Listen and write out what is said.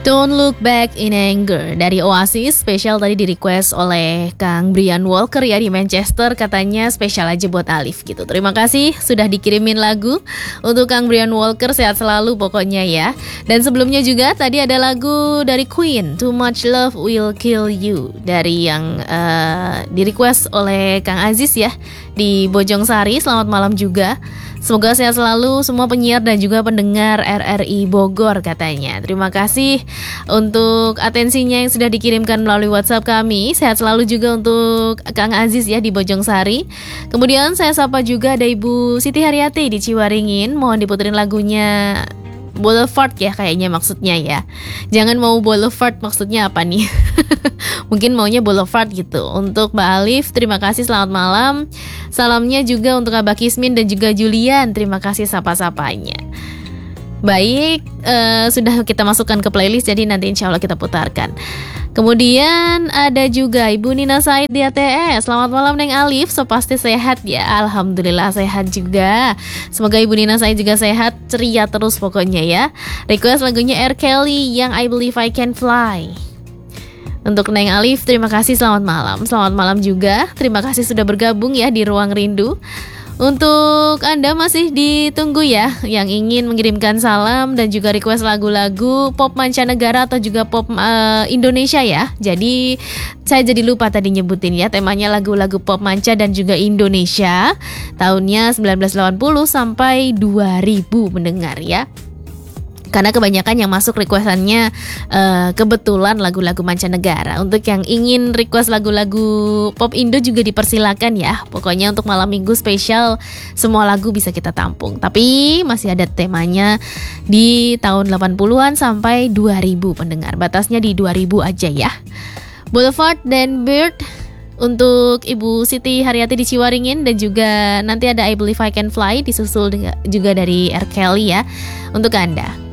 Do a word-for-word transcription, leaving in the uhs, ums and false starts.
Don't Look Back in Anger dari Oasis, spesial tadi di request oleh Kang Brian Walker ya di Manchester, katanya spesial aja buat Alif gitu. Terima kasih sudah dikirimin lagu untuk Kang Brian Walker, sehat selalu pokoknya ya. Dan sebelumnya juga tadi ada lagu dari Queen, Too Much Love Will Kill You, dari yang uh, di request oleh Kang Aziz ya di Bojong Sari. Selamat malam juga. Semoga sehat selalu semua penyiar dan juga pendengar R R I Bogor katanya. Terima kasih untuk atensinya yang sudah dikirimkan melalui WhatsApp kami. Sehat selalu juga untuk Kang Aziz ya di Bojong Sari. Kemudian saya sapa juga ada Ibu Siti Haryati di Ciwaringin. Mohon diputerin lagunya Boulevard ya kayaknya maksudnya ya. Jangan mau Boulevard maksudnya apa nih? Mungkin maunya Boulevard gitu. Untuk Mbak Alif, terima kasih, selamat malam. Salamnya juga untuk Abah Kismin dan juga Julian. Terima kasih sapa-sapanya. Baik, uh, sudah kita masukkan ke playlist, jadi nanti insya Allah kita putarkan. Kemudian ada juga Ibu Nina Said di A T S. Selamat malam Neng Alif, so pasti sehat ya. Alhamdulillah sehat juga. Semoga Ibu Nina Said juga sehat, ceria terus pokoknya ya. Request lagunya R. Kelly yang I Believe I Can Fly. Untuk Neng Alif, terima kasih, selamat malam. Selamat malam juga, terima kasih sudah bergabung ya di Ruang Rindu. Untuk Anda masih ditunggu ya yang ingin mengirimkan salam dan juga request lagu-lagu pop mancanegara atau juga pop uh, Indonesia ya. Jadi saya jadi lupa tadi nyebutin ya, temanya lagu-lagu pop manca dan juga Indonesia tahunnya sembilan belas delapan puluh sampai dua ribu mendengar ya. Karena kebanyakan yang masuk requestannya uh, kebetulan lagu-lagu mancanegara. Untuk yang ingin request lagu-lagu pop Indo juga dipersilakan ya. Pokoknya untuk malam minggu spesial semua lagu bisa kita tampung. Tapi masih ada temanya di tahun delapan puluhan sampai dua ribu pendengar. Batasnya di dua ribu aja ya. Boulevard dan Bird untuk Ibu Siti Haryati di Ciwaringin, dan juga nanti ada I Believe I Can Fly disusul juga dari R. Kelly ya untuk Anda.